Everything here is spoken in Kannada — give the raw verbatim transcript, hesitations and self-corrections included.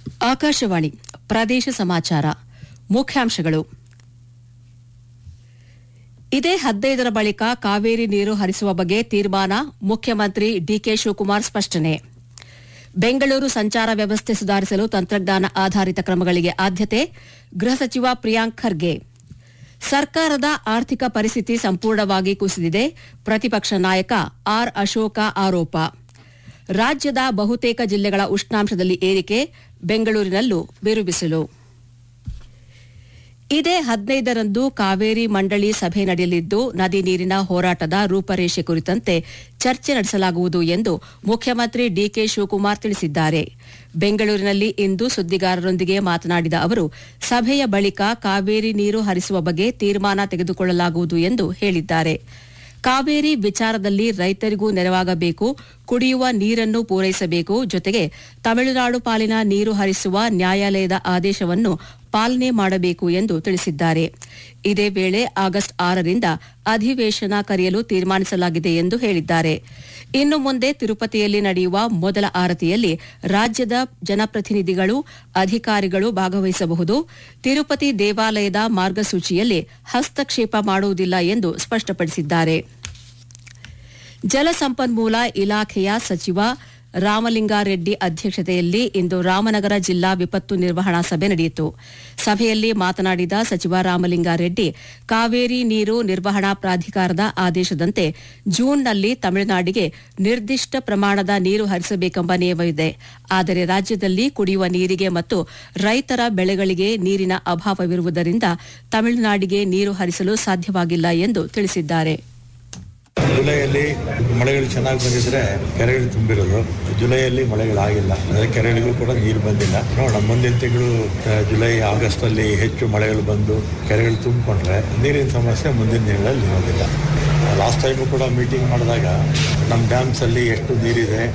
ಆಕಾಶವಾಣಿ ಪ್ರದೇಶ ಸಮಾಚಾರ ಮುಖ್ಯಾಂಶಗಳು. ಇದೇ ಹದಿನೈದರ ಬಳಿಕ ಕಾವೇರಿ ನೀರು ಹರಿಸುವ ಬಗ್ಗೆ ತೀರ್ಮಾನ, ಮುಖ್ಯಮಂತ್ರಿ ಡಿಕೆ ಶಿವಕುಮಾರ್ ಸ್ಪಷ್ಟನೆ. ಬೆಂಗಳೂರು ಸಂಚಾರ ವ್ಯವಸ್ಥೆ ಸುಧಾರಿಸಲು ತಂತ್ರಜ್ಞಾನ ಆಧಾರಿತ ಕ್ರಮಗಳಿಗೆ ಆದ್ಯತೆ, ಗೃಹ ಸಚಿವ ಪ್ರಿಯಾಂಕ್ ಖರ್ಗೆ. ಸರ್ಕಾರದ ಆರ್ಥಿಕ ಪರಿಸ್ಥಿತಿ ಸಂಪೂರ್ಣವಾಗಿ ಕುಸಿದಿದೆ, ಪ್ರತಿಪಕ್ಷ ನಾಯಕ ಆರ್ ಅಶೋಕ ಆರೋಪ. ರಾಜ್ಯದ ಬಹುತೇಕ ಜಿಲ್ಲೆಗಳ ಉಷ್ಣಾಂಶದಲ್ಲಿ ಏರಿಕೆ, ಬೆಂಗಳೂರಿನಲ್ಲೂ ಬಿರುಬಿಸಿಲು. ಇದೇ ಹದಿನೈದರಂದು ಕಾವೇರಿ ಮಂಡಳಿ ಸಭೆ ನಡೆಯಲಿದ್ದು, ನದಿ ನೀರಿನ ಹೋರಾಟದ ರೂಪರೇಷೆ ಕುರಿತಂತೆ ಚರ್ಚೆ ನಡೆಸಲಾಗುವುದು ಎಂದು ಮುಖ್ಯಮಂತ್ರಿ ಡಿಕೆ ಶಿವಕುಮಾರ್ ತಿಳಿಸಿದ್ದಾರೆ. ಬೆಂಗಳೂರಿನಲ್ಲಿ ಇಂದು ಸುದ್ದಿಗಾರರೊಂದಿಗೆ ಮಾತನಾಡಿದ ಅವರು, ಸಭೆಯ ಬಳಿಕ ಕಾವೇರಿ ನೀರು ಹರಿಸುವ ಬಗ್ಗೆ ತೀರ್ಮಾನ ತೆಗೆದುಕೊಳ್ಳಲಾಗುವುದು ಎಂದು ಹೇಳಿದ್ದಾರೆ. ಕಾವೇರಿ ವಿಚಾರದಲ್ಲಿ ರೈತರಿಗೂ ನೆರವಾಗಬೇಕು, ಕುಡಿಯುವ ನೀರನ್ನು ಪೂರೈಸಬೇಕು, ಜೊತೆಗೆ ತಮಿಳುನಾಡು ಪಾಲಿನ ನೀರು ಹರಿಸುವ ನ್ಯಾಯಾಲಯದ ಆದೇಶವನ್ನು ಪಾಲನೆ ಮಾಡಬೇಕು ಎಂದು ತಿಳಿಸಿದ್ದಾರೆ. ಇದೇ ವೇಳೆ ಆಗಸ್ಟ್ ಆರರಿಂದ ಅಧಿವೇಶನ ಕರೆಯಲು ತೀರ್ಮಾನಿಸಲಾಗಿದೆ ಎಂದು ಹೇಳಿದ್ದಾರೆ. ಇನ್ನು ಮುಂದೆ ತಿರುಪತಿಯಲ್ಲಿ ನಡೆಯುವ ಮೊದಲ ಆರತಿಯಲ್ಲಿ ರಾಜ್ಯದ ಜನಪ್ರತಿನಿಧಿಗಳು, ಅಧಿಕಾರಿಗಳು ಭಾಗವಹಿಸಬಹುದು. ತಿರುಪತಿ ದೇವಾಲಯದ ಮಾರ್ಗಸೂಚಿಯಲ್ಲಿ ಹಸ್ತಕ್ಷೇಪ ಮಾಡುವುದಿಲ್ಲ ಎಂದು ಸ್ಪಷ್ಟಪಡಿಸಿದ್ದಾರೆ. ಜಲಸಂಪನ್ಮೂಲ ಇಲಾಖೆಯ ಸಚಿವ ರಾಮಲಿಂಗಾರೆಡ್ಡಿ ಅಧ್ಯಕ್ಷತೆಯಲ್ಲಿ ಇಂದು ರಾಮನಗರ ಜಿಲ್ಲಾ ವಿಪತ್ತು ನಿರ್ವಹಣಾ ಸಭೆ ನಡೆಯಿತು. ಸಭೆಯಲ್ಲಿ ಮಾತನಾಡಿದ ಸಚಿವ ರಾಮಲಿಂಗಾರೆಡ್ಡಿ, ಕಾವೇರಿ ನೀರು ನಿರ್ವಹಣಾ ಪ್ರಾಧಿಕಾರದ ಆದೇಶದಂತೆ ಜೂನ್ನಲ್ಲಿ ತಮಿಳುನಾಡಿಗೆ ನಿರ್ದಿಷ್ಟ ಪ್ರಮಾಣದ ನೀರು ಹರಿಸಬೇಕೆಂಬ ನಿಯಮವಿದೆ. ಆದರೆ ರಾಜ್ಯದಲ್ಲಿ ಕುಡಿಯುವ ನೀರಿಗೆ ಮತ್ತು ರೈತರ ಬೆಳೆಗಳಿಗೆ ನೀರಿನ ಅಭಾವವಿರುವುದರಿಂದ ತಮಿಳುನಾಡಿಗೆ ನೀರು ಹರಿಸಲು ಸಾಧ್ಯವಾಗಿಲ್ಲ ಎಂದು ತಿಳಿಸಿದ್ದಾರೆ. ಜುಲೈಯಲ್ಲಿ ಮಳೆಗಳು ಚೆನ್ನಾಗಿ ಬಂದಿದ್ರೆ ಕೆರೆಗಳು ತುಂಬಿರೋದು. ಜುಲೈಯಲ್ಲಿ ಮಳೆಗಳಾಗಿಲ್ಲ, ಅಂದರೆ ಕೆರೆಗಳಿಗೂ ಕೂಡ ನೀರು ಬಂದಿಲ್ಲ. ನೋಡೋಣ, ಮುಂದಿನ ತಿಂಗಳು ಜುಲೈ ಆಗಸ್ಟ್ ಅಲ್ಲಿ ಹೆಚ್ಚು ಮಳೆಗಳು ಬಂದು ಕೆರೆಗಳು ತುಂಬಿಕೊಂಡ್ರೆ ನೀರಿನ ಸಮಸ್ಯೆ ಮುಂದಿನ ದಿನಗಳಲ್ಲಿ ಇರೋದಿಲ್ಲ. ಲಾಸ್ಟ್ ಟೈಮು ಕೂಡ ಮೀಟಿಂಗ್ ಮಾಡಿದಾಗ ನಮ್ಮ ಡ್ಯಾಮ್ಸ್ ಅಲ್ಲಿ ಎಷ್ಟು ನೀರಿದೆ,